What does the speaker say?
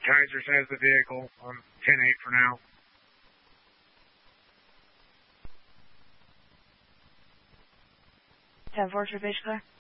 Kaiser's has the vehicle on 10-8 for now. Ten 4 Trubishka.